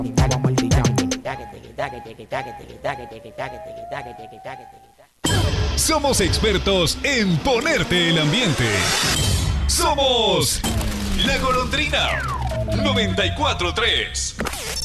Somos expertos en ponerte el ambiente. Somos La Golondrina 94.3.